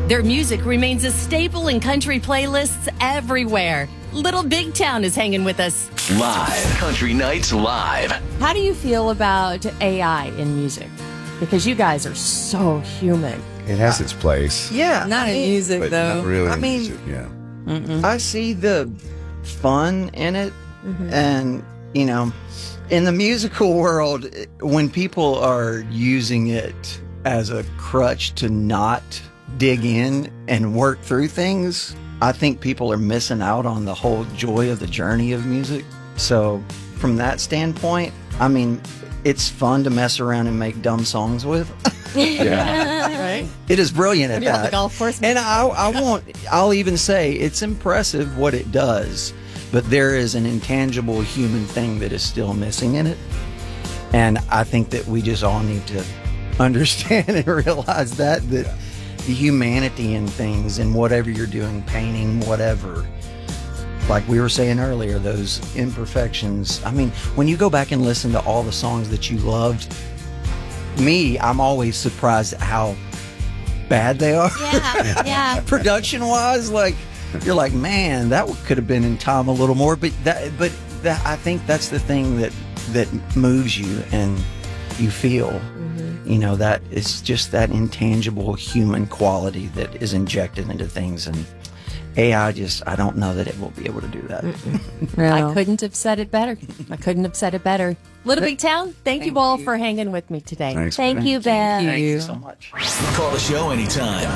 Their music remains a staple in country playlists everywhere. Little Big Town is hanging with us. Live. Country Nights Live. How do you feel about AI in music? Because you guys are so human. It has its place. Yeah. Not in music, But though. not really. I in mean- music, yeah. I see the fun in it. And, you know, in the musical world, when people are using it as a crutch to not dig in and work through things, I think people are missing out on the whole joy of the journey of music. So from that standpoint, I mean, it's fun to mess around and make dumb songs with. Right? It is brilliant at You're on that. the golf course. And I'll even say it's impressive what it does, but there is an intangible human thing that is still missing in it. And I think that we just all need to understand and realize that the humanity in things and whatever you're doing, painting, whatever, like we were saying earlier, those imperfections. I mean, when you go back and listen to all the songs that you loved, I'm always surprised at how bad they are. Yeah. Production wise, like you're like, man, that could have been in time a little more. But that I think that's the thing that moves you and you feel. You know, that it's just that intangible human quality that is injected into things, and AI I don't know that it will be able to do that. I couldn't have said it better. Little Big Town, thank you all for hanging with me today. Thanks. Thank you, Ben. Thank you so much. Call the show anytime.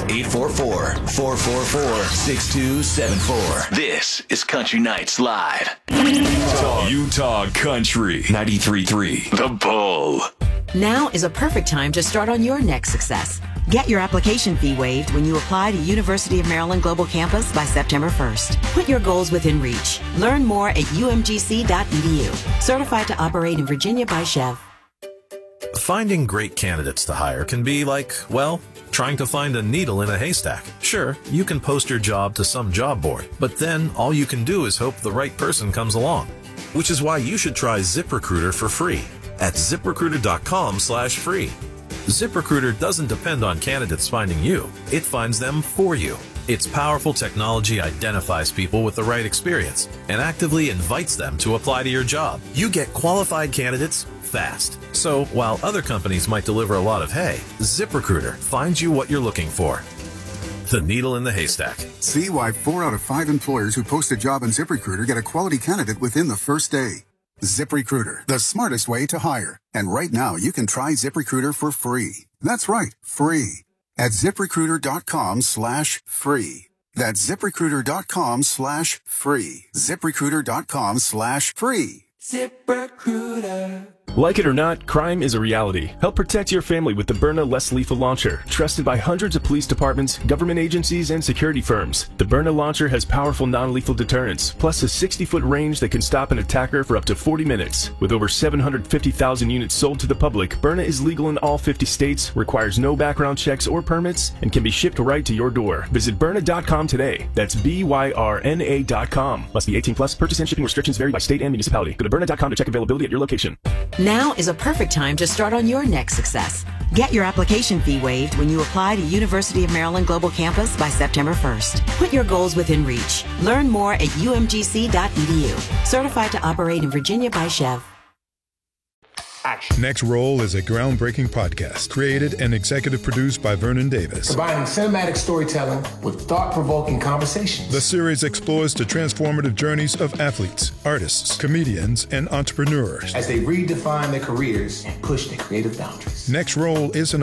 844-444-6274. This is Country Nights Live. Utah Country 93.3. The Bull. Now is a perfect time to start on your next success. Get your application fee waived when you apply to University of Maryland Global Campus by September 1st. Put your goals within reach. Learn more at umgc.edu. Certified to operate in Virginia by Chev. Finding great candidates to hire can be like, well, trying to find a needle in a haystack. Sure, you can post your job to some job board, but then all you can do is hope the right person comes along. Which is why you should try ZipRecruiter for free at ZipRecruiter.com/free. ZipRecruiter doesn't depend on candidates finding you. It finds them for you. Its powerful technology identifies people with the right experience and actively invites them to apply to your job. You get qualified candidates fast. So while other companies might deliver a lot of hay, ZipRecruiter finds you what you're looking for. The needle in the haystack. See why 4 out of 5 employers who post a job on ZipRecruiter get a quality candidate within the first day. ZipRecruiter, the smartest way to hire. And right now, you can try ZipRecruiter for free. That's right, free. At ZipRecruiter.com/free. That's ZipRecruiter.com/free. ZipRecruiter.com/free. ZipRecruiter. Like it or not, crime is a reality. Help protect your family with the Byrna Less Lethal Launcher. Trusted by hundreds of police departments, government agencies, and security firms. The Byrna Launcher has powerful non-lethal deterrence, plus a 60-foot range that can stop an attacker for up to 40 minutes. With over 750,000 units sold to the public, Byrna is legal in all 50 states, requires no background checks or permits, and can be shipped right to your door. Visit Byrna.com today. That's BYRNA.com. Must be 18 plus. Purchase and shipping restrictions vary by state and municipality. Go to Byrna.com to check availability at your location. Now is a perfect time to start on your next success. Get your application fee waived when you apply to University of Maryland Global Campus by September 1st. Put your goals within reach. Learn more at umgc.edu. Certified to operate in Virginia by Chev. Next Roll is a groundbreaking podcast created and executive produced by Vernon Davis. Combining cinematic storytelling with thought-provoking conversations. The series explores the transformative journeys of athletes, artists, comedians, and entrepreneurs as they redefine their careers and push their creative boundaries. Next Roll is an